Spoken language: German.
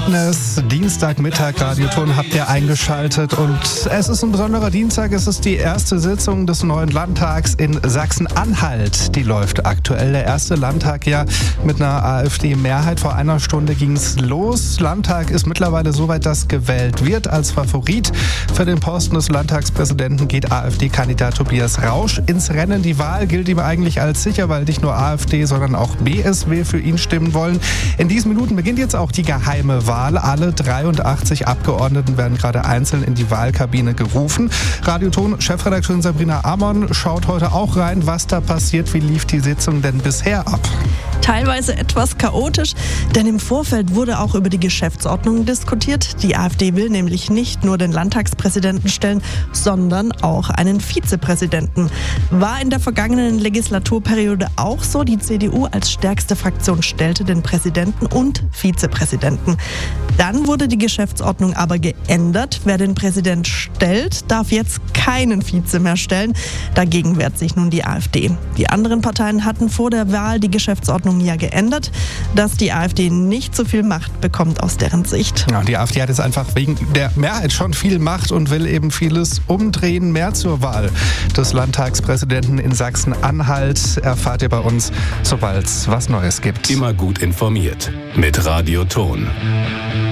Madness, Dienstagmittag, Radioton habt ihr eingeschaltet und es ist ein besonderer Dienstag, es ist die erste Sitzung des neuen Landtags in Sachsen-Anhalt. Die läuft aktuell, der erste Landtag ja mit einer AfD-Mehrheit. Vor einer Stunde ging es los. Landtag ist mittlerweile soweit, dass gewählt wird. Als Favorit für den Posten des Landtagspräsidenten geht AfD-Kandidat Tobias Rausch ins Rennen. Die Wahl gilt ihm eigentlich als sicher, weil nicht nur AfD, sondern auch BSW für ihn stimmen wollen. In diesen Minuten beginnt jetzt auch die geheime Wahl. Alle 83 Abgeordneten werden gerade einzeln in die Wahlkabine gerufen. Radioton-Chefredakteurin Sabrina Amon schaut heute auch rein, was da passiert. Wie lief die Sitzung denn bisher ab? Teilweise etwas chaotisch, denn im Vorfeld wurde auch über die Geschäftsordnung diskutiert. Die AfD will nämlich nicht nur den Landtagspräsidenten stellen, sondern auch einen Vizepräsidenten. War in der vergangenen Legislaturperiode auch so. Die CDU als stärkste Fraktion stellte den Präsidenten und Vizepräsidenten. Dann wurde die Geschäftsordnung aber geändert. Wer den Präsident stellt, darf jetzt keinen Vize mehr stellen. Dagegen wehrt sich nun die AfD. Die anderen Parteien hatten vor der Wahl die Geschäftsordnung ja geändert, dass die AfD nicht so viel Macht bekommt aus deren Sicht. Ja, die AfD hat jetzt einfach wegen der Mehrheit schon viel Macht und will eben vieles umdrehen. Mehr zur Wahl des Landtagspräsidenten in Sachsen-Anhalt erfahrt ihr bei uns, sobald es was Neues gibt. Immer gut informiert mit Radio Ton.